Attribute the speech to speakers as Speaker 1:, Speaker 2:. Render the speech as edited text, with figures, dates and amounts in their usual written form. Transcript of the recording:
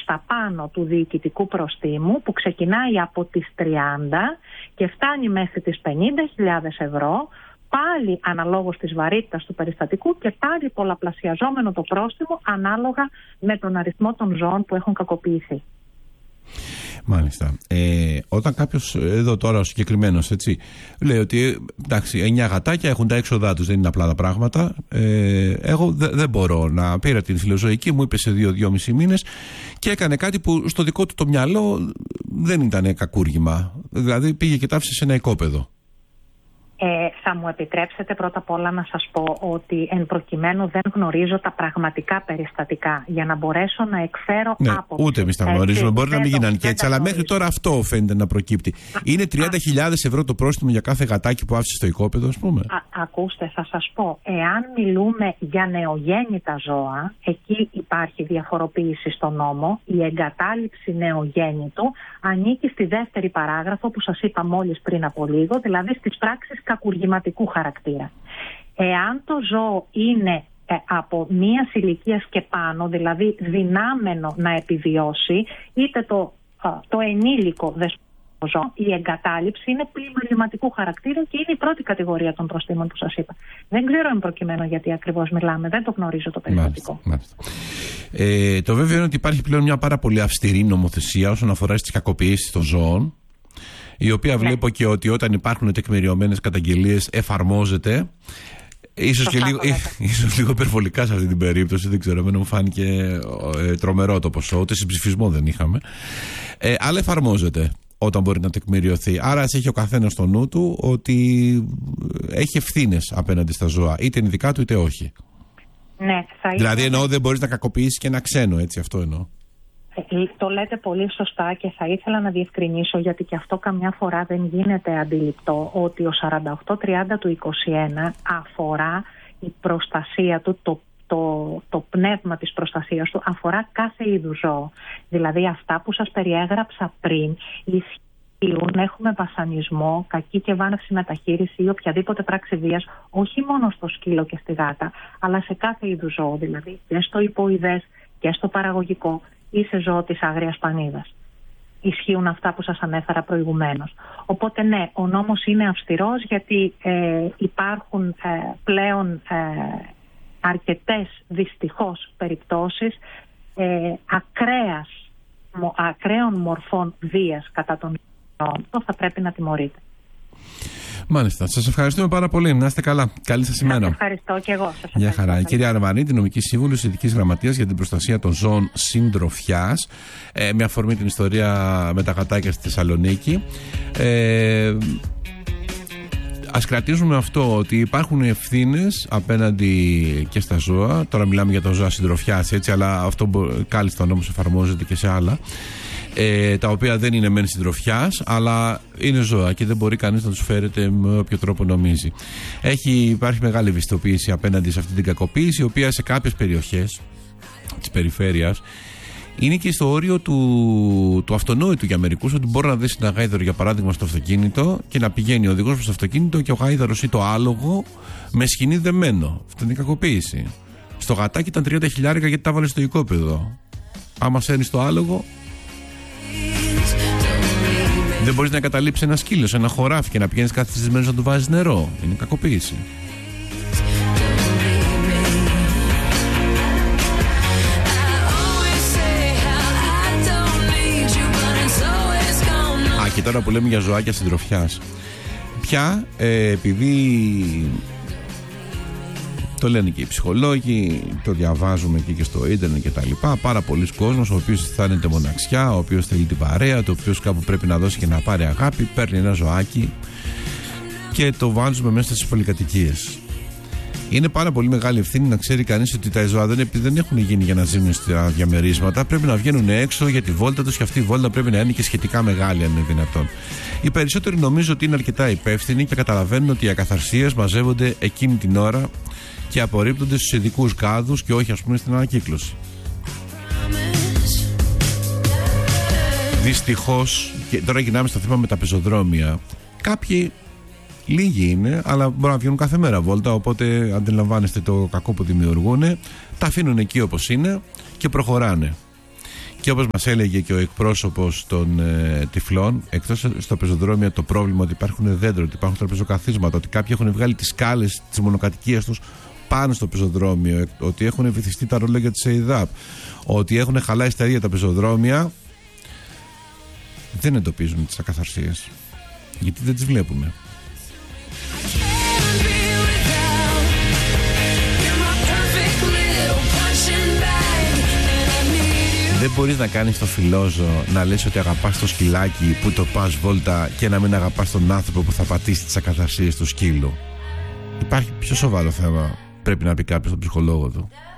Speaker 1: προς τα πάνω του διοικητικού προστίμου, που ξεκινάει από τις 30 και φτάνει μέχρι τις 50.000 ευρώ, πάλι αναλόγως της βαρύτητας του περιστατικού και πάλι πολλαπλασιαζόμενο το πρόστιμο ανάλογα με τον αριθμό των ζώων που έχουν κακοποιηθεί.
Speaker 2: Μάλιστα. Όταν κάποιος, εδώ τώρα ο συγκεκριμένος, έτσι, λέει ότι εντάξει, 9 γατάκια έχουν τα έξοδά τους, δεν είναι απλά τα πράγματα. Εγώ δεν μπορώ να. Πήρα την φιλοζωική, μου είπε σε 2-2,5 μήνες και έκανε κάτι που στο δικό του το μυαλό δεν ήταν κακούργημα. Δηλαδή πήγε και τα άφησε σε ένα οικόπεδο.
Speaker 1: Θα μου επιτρέψετε πρώτα απ' όλα να σας πω ότι εν προκειμένου δεν γνωρίζω τα πραγματικά περιστατικά για να μπορέσω να εκφέρω άποψη.
Speaker 2: Ούτε εμείς τα γνωρίζουμε. Μπορεί να μην γίνανε και έτσι, αλλά μέχρι τώρα αυτό φαίνεται να προκύπτει. Είναι 30.000 ευρώ το πρόστιμο για κάθε γατάκι που άφησε στο οικόπεδο, ας πούμε.
Speaker 1: Ακούστε, θα σας πω. Εάν μιλούμε για νεογέννητα ζώα, εκεί υπάρχει διαφοροποίηση στο νόμο. Η εγκατάλειψη νεογέννητου ανήκει στη δεύτερη παράγραφο που σας είπα μόλις πριν από λίγο, δηλαδή στις πράξεις κακουργηματικού χαρακτήρα. Εάν το ζώο είναι από μία ηλικία και πάνω, δηλαδή δυνάμενο να επιβιώσει, είτε το ενήλικο ζώο, η εγκατάλειψη είναι πλημεληματικού χαρακτήρα και είναι η πρώτη κατηγορία των προστίμων που σας είπα. Δεν ξέρω εν προκειμένου γιατί ακριβώς μιλάμε, δεν το γνωρίζω το περιστατικό.
Speaker 2: Μάλιστα. Το βέβαιο είναι ότι υπάρχει πλέον μια πάρα πολύ αυστηρή νομοθεσία όσον αφορά στις κακοποιήσεις των ζώων, η οποία βλέπω και ότι όταν υπάρχουν τεκμηριωμένες καταγγελίες εφαρμόζεται. Ίσως λίγο υπερβολικά σε αυτή την περίπτωση, δεν ξέρω, εμένα μου φάνηκε τρομερό το ποσό, ούτε συμψηφισμό δεν είχαμε. Αλλά εφαρμόζεται όταν μπορεί να τεκμηριωθεί. Άρα ας έχει ο καθένας στο νου του ότι έχει ευθύνες απέναντι στα ζώα, είτε είναι δικά του είτε όχι.
Speaker 1: Ναι,
Speaker 2: δηλαδή εννοώ δεν μπορείς να κακοποιήσεις και ένα ξένο, έτσι, αυτό εννοώ.
Speaker 1: Το λέτε πολύ σωστά και θα ήθελα να διευκρινίσω, γιατί και αυτό καμιά φορά δεν γίνεται αντιληπτό, ότι ο 4830 του 21 αφορά η προστασία του, το πνεύμα της προστασίας του αφορά κάθε είδου ζώο. Δηλαδή αυτά που σας περιέγραψα πριν ισχύουν, έχουμε βασανισμό, κακή και βάναυση μεταχείριση ή οποιαδήποτε πράξη βίας, όχι μόνο στο σκύλο και στη γάτα, αλλά σε κάθε είδου ζώο, δηλαδή και στο υποειδές και στο παραγωγικό ή σε ζώο της άγριας πανίδας. Ισχύουν αυτά που σας ανέφερα προηγουμένως. Οπότε ναι, ο νόμος είναι αυστηρός, γιατί υπάρχουν πλέον αρκετές δυστυχώς περιπτώσεις ακραίων μορφών βίας κατά των ζώων. Αυτό θα πρέπει να τιμωρείται.
Speaker 2: Μάλιστα. Σας ευχαριστούμε πάρα πολύ. Να είστε καλά. Καλή σας ημέρα.
Speaker 1: Σας ευχαριστώ και εγώ.
Speaker 2: Γεια χαρά. Η κυρία Αρμανίτη, νομική σύμβουλος Ειδικής Γραμματείας για την προστασία των ζώων συντροφιάς. Με αφορμή την ιστορία με τα γατάκια στη Θεσσαλονίκη. Ας κρατήσουμε αυτό, ότι υπάρχουν ευθύνες απέναντι και στα ζώα. Τώρα μιλάμε για τα ζώα συντροφιάς, έτσι, αλλά αυτό κάλλιστα ο νόμος εφαρμόζεται και σε άλλα. Τα οποία δεν είναι μεν συντροφιάς, αλλά είναι ζώα και δεν μπορεί κανείς να τους φέρεται με όποιο τρόπο νομίζει. Υπάρχει μεγάλη ευαισθητοποίηση απέναντι σε αυτή την κακοποίηση, η οποία σε κάποιες περιοχές της περιφέρειας είναι και στο όριο του αυτονόητου για μερικούς, ότι μπορεί να δέσει ένα γάιδαρο, για παράδειγμα, στο αυτοκίνητο και να πηγαίνει ο οδηγός προς το αυτοκίνητο και ο γάιδαρος ή το άλογο με σκηνή δεμένο. Αυτό είναι η κακοποίηση. Στο γατάκι ήταν 30.000 γιατί τα βάλε στο οικόπεδο. Άμα σέρνεις το άλογο, δεν μπορείς να καταλήψεις ένα σκύλο σε ένα χωράφι και να πηγαίνεις κάθε στις μέρες να του βάζεις νερό. Είναι κακοποίηση. Και τώρα που λέμε για ζωάκια συντροφιάς, πια επειδή το λένε και οι ψυχολόγοι, το διαβάζουμε και στο ίντερνετ και τα λοιπά, πάρα πολλοί κόσμος ο οποίος αισθάνεται μοναξιά, ο οποίος θέλει την παρέα, το οποίο κάπου πρέπει να δώσει και να πάρει αγάπη, παίρνει ένα ζωάκι και το βάζουμε μέσα στις πολυκατοικίες. Είναι πάρα πολύ μεγάλη ευθύνη να ξέρει κανείς ότι τα ζώα δεν έχουν γίνει για να ζουν στα διαμερίσματα. Πρέπει να βγαίνουν έξω για τη βόλτα τους και αυτή η βόλτα πρέπει να είναι και σχετικά μεγάλη, αν είναι δυνατόν. Οι περισσότεροι νομίζω ότι είναι αρκετά υπεύθυνοι και καταλαβαίνουν ότι οι ακαθαρσίες μαζεύονται εκείνη την ώρα και απορρίπτονται στους ειδικούς γάδους και όχι, ας πούμε, στην ανακύκλωση. Δυστυχώς, και τώρα γυρνάμε στο θέμα με τα πεζοδρόμια. Κάποιοι, λίγοι είναι, αλλά μπορούν να βγαίνουν κάθε μέρα βόλτα, οπότε αντιλαμβάνεστε το κακό που δημιουργούν, τα αφήνουν εκεί όπως είναι και προχωράνε. Και όπως μας έλεγε και ο εκπρόσωπος των τυφλών, εκτός στο πεζοδρόμιο το πρόβλημα ότι υπάρχουν δέντρα, ότι υπάρχουν τραπεζοκαθίσματα, ότι κάποιοι έχουν βγάλει τις σκάλες της μονοκατοικίας τους πάνω στο πεζοδρόμιο, ότι έχουν βυθιστεί τα ρολόγια της ΕΙΔΑΠ, ότι έχουν χαλάσει τα ίδια τα πεζοδρόμια, δεν εντοπίζουν τις ακαθαρσίες. Γιατί δεν τις βλέπουμε. Δεν μπορείς να κάνεις το φιλόζο, να λες ότι αγαπάς το σκυλάκι που το πας βόλτα και να μην αγαπάς τον άνθρωπο που θα πατήσει τις ακαθαρσίες του σκύλου. Υπάρχει πιο σοβαρό θέμα, πρέπει να πει κάποιος στον ψυχολόγο του.